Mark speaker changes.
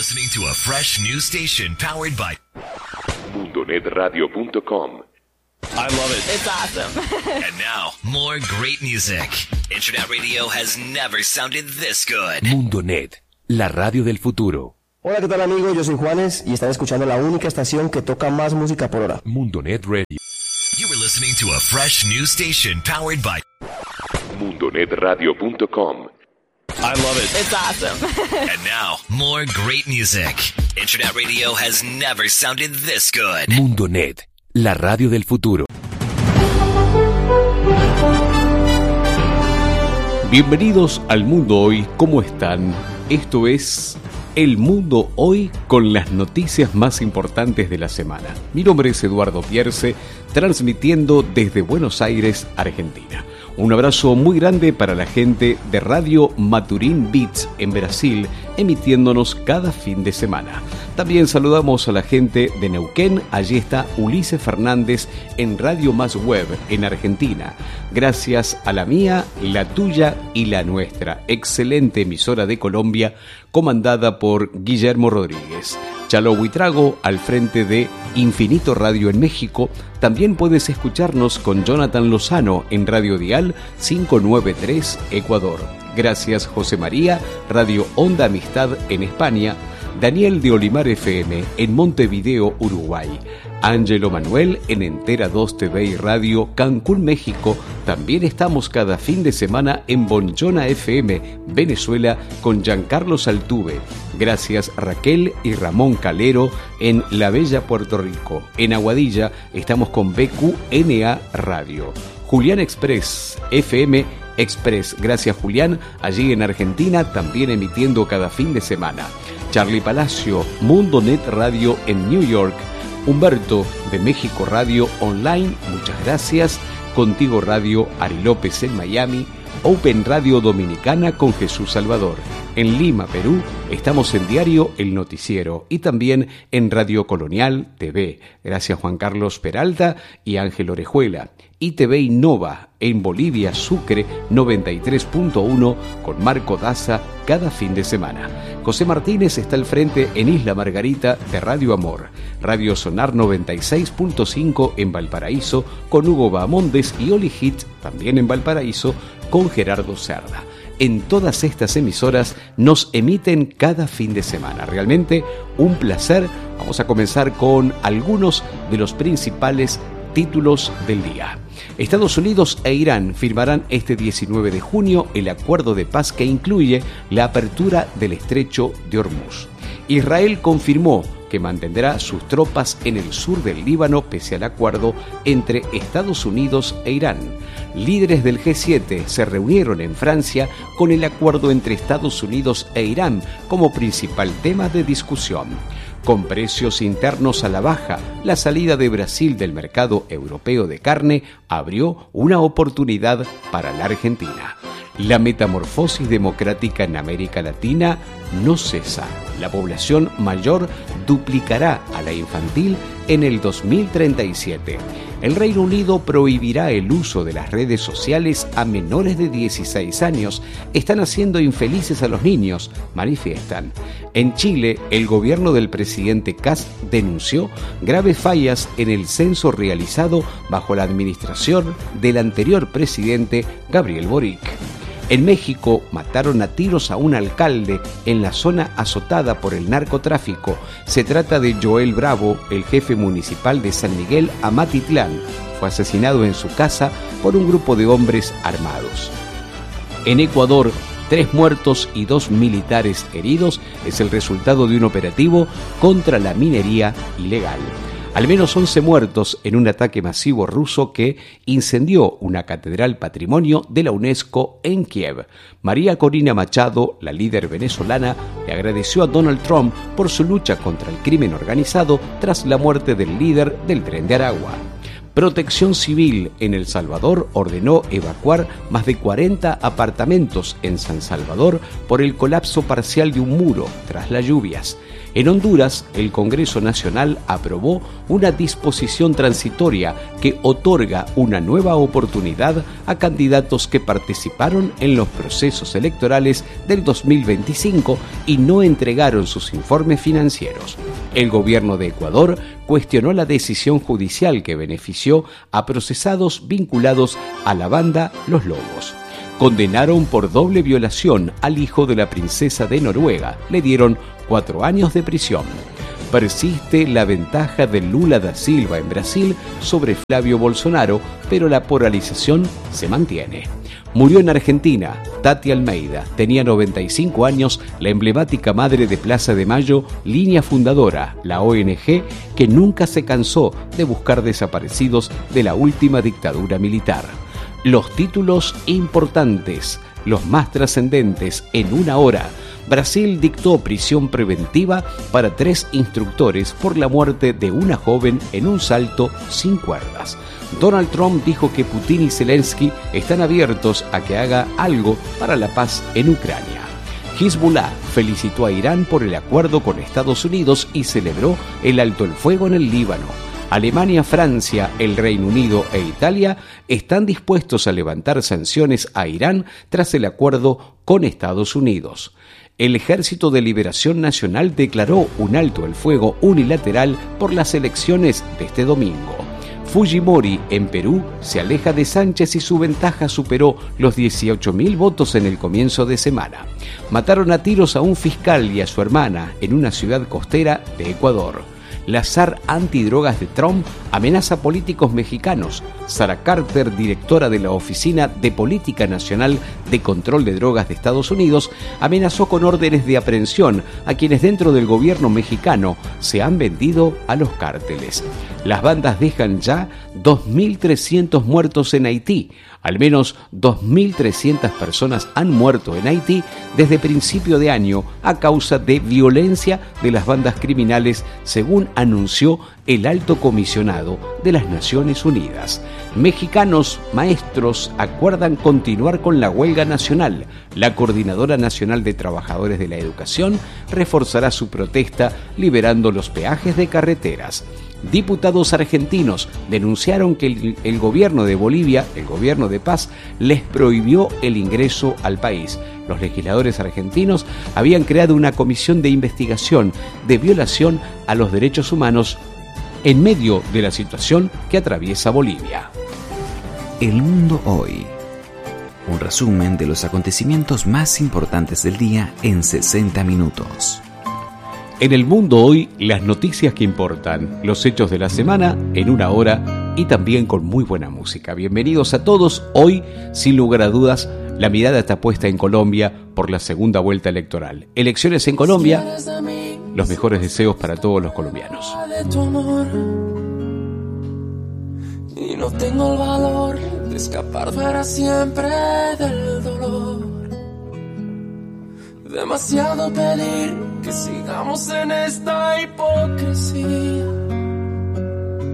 Speaker 1: listening to a fresh new station powered by
Speaker 2: mundonetradio.com.
Speaker 3: I love it.
Speaker 4: It's awesome.
Speaker 1: And now, more great music. Internet radio has never sounded this good.
Speaker 5: Mundonet, la radio del futuro.
Speaker 6: Hola, ¿qué tal amigos? Yo soy Juanes y están escuchando la única estación que toca más música por hora.
Speaker 5: Mundonet Radio.
Speaker 1: You were listening to a fresh new station powered by
Speaker 2: mundonetradio.com.
Speaker 3: I love it.
Speaker 4: It's awesome.
Speaker 1: And now, more great music. Internet radio has never sounded this good.
Speaker 5: Mundonet, la radio del futuro.
Speaker 7: Bienvenidos al Mundo Hoy, ¿cómo están? Esto es El Mundo Hoy con las noticias más importantes de la semana. Mi nombre es Eduardo Pierce, transmitiendo desde Buenos Aires, Argentina. Un abrazo muy grande para la gente de Radio Maturín Beats en Brasil, emitiéndonos cada fin de semana. También saludamos a la gente de Neuquén, allí está Ulises Fernández en Radio Más Web en Argentina. Gracias a la mía, la tuya y la nuestra. Excelente emisora de Colombia, comandada por Guillermo Rodríguez. Chalo Buitrago al frente de Infinito Radio en México. También puedes escucharnos con Jonathan Lozano en Radio Dial 593 Ecuador. Gracias José María, Radio Onda Amistad en España. Daniel de Olimar FM en Montevideo, Uruguay. Ángelo Manuel en Entera 2 TV y Radio Cancún, México. También estamos cada fin de semana en Bonjona FM, Venezuela, con Giancarlo Altuve. Gracias Raquel y Ramón Calero en La Bella, Puerto Rico. En Aguadilla estamos con BQNA Radio. Julián Express, FM Express. Gracias Julián, allí en Argentina, también emitiendo cada fin de semana. Charlie Palacio, Mundonet Radio en New York. Humberto de México Radio Online, muchas gracias. Contigo Radio, Ari López en Miami. Open Radio Dominicana con Jesús Salvador. En Lima, Perú, estamos en Diario El Noticiero y también en Radio Colonial TV. Gracias Juan Carlos Peralta y Ángel Orejuela. Y TV Innova en Bolivia, Sucre 93.1 con Marco Daza cada fin de semana. José Martínez está al frente en Isla Margarita de Radio Amor. Radio Sonar 96.5 en Valparaíso con Hugo Bahamondes y Oli Hit también en Valparaíso con Gerardo Cerda. En todas estas emisoras nos emiten cada fin de semana. Realmente un placer. Vamos a comenzar con algunos de los principales títulos del día. Estados Unidos e Irán firmarán este 19 de junio el acuerdo de paz que incluye la apertura del estrecho de Hormuz. Israel confirmó que mantendrá sus tropas en el sur del Líbano pese al acuerdo entre Estados Unidos e Irán. Líderes del G7 se reunieron en Francia con el acuerdo entre Estados Unidos e Irán como principal tema de discusión. Con precios internos a la baja, la salida de Brasil del mercado europeo de carne abrió una oportunidad para la Argentina. La metamorfosis democrática en América Latina no cesa. La población mayor duplicará a la infantil en el 2037. El Reino Unido prohibirá el uso de las redes sociales a menores de 16 años. Están haciendo infelices a los niños, manifiestan. En Chile, el gobierno del presidente Kast denunció graves fallas en el censo realizado bajo la administración del anterior presidente Gabriel Boric. En México mataron a tiros a un alcalde en la zona azotada por el narcotráfico. Se trata de Joel Bravo, el jefe municipal de San Miguel Amatitlán. Fue asesinado en su casa por un grupo de hombres armados. En Ecuador, 3 muertos y 2 militares heridos es el resultado de un operativo contra la minería ilegal. Al menos 11 muertos en un ataque masivo ruso que incendió una catedral patrimonio de la UNESCO en Kiev. María Corina Machado, la líder venezolana, le agradeció a Donald Trump por su lucha contra el crimen organizado tras la muerte del líder del Tren de Aragua. Protección Civil en El Salvador ordenó evacuar más de 40 apartamentos en San Salvador por el colapso parcial de un muro tras las lluvias. En Honduras, el Congreso Nacional aprobó una disposición transitoria que otorga una nueva oportunidad a candidatos que participaron en los procesos electorales del 2025 y no entregaron sus informes financieros. El gobierno de Ecuador cuestionó la decisión judicial que benefició a procesados vinculados a la banda Los Lobos. Condenaron por doble violación al hijo de la princesa de Noruega. Le dieron 4 años de prisión. Persiste la ventaja de Lula da Silva en Brasil sobre Flavio Bolsonaro, pero la polarización se mantiene. Murió en Argentina Tati Almeida. Tenía 95 años, la emblemática madre de Plaza de Mayo, línea fundadora, la ONG que nunca se cansó de buscar desaparecidos de la última dictadura militar. Los títulos importantes, los más trascendentes en una hora. Brasil dictó prisión preventiva para 3 instructores por la muerte de una joven en un salto sin cuerdas. Donald Trump dijo que Putin y Zelensky están abiertos a que haga algo para la paz en Ucrania. Hezbollah felicitó a Irán por el acuerdo con Estados Unidos y celebró el alto el fuego en el Líbano. Alemania, Francia, el Reino Unido e Italia están dispuestos a levantar sanciones a Irán tras el acuerdo con Estados Unidos. El Ejército de Liberación Nacional declaró un alto el fuego unilateral por las elecciones de este domingo. Fujimori, en Perú, se aleja de Sánchez y su ventaja superó los 18.000 votos en el comienzo de semana. Mataron a tiros a un fiscal y a su hermana en una ciudad costera de Ecuador. La zar antidrogas de Trump amenaza a políticos mexicanos. Sarah Carter, directora de la Oficina de Política Nacional de Control de Drogas de Estados Unidos, amenazó con órdenes de aprehensión a quienes dentro del gobierno mexicano se han vendido a los cárteles. Las bandas dejan ya 2.300 muertos en Haití. Al menos 2.300 personas han muerto en Haití desde principio de año a causa de violencia de las bandas criminales, según anunció el alto comisionado de las Naciones Unidas. Mexicanos maestros acuerdan continuar con la huelga nacional. La Coordinadora Nacional de Trabajadores de la Educación reforzará su protesta liberando los peajes de carreteras. Diputados argentinos denunciaron que el gobierno de Bolivia, el gobierno de paz, les prohibió el ingreso al país. Los legisladores argentinos habían creado una comisión de investigación de violación a los derechos humanos en medio de la situación que atraviesa Bolivia.
Speaker 2: El mundo hoy. Un resumen de los acontecimientos más importantes del día en 60 minutos.
Speaker 7: En el mundo hoy, las noticias que importan, los hechos de la semana en una hora y también con muy buena música. Bienvenidos a todos. Hoy, sin lugar a dudas, la mirada está puesta en Colombia por la segunda vuelta electoral. Elecciones en Colombia, los mejores deseos para todos los colombianos.
Speaker 4: Y no tengo el valor de escapar para siempre del dolor. Demasiado pedir que sigamos en esta hipocresía.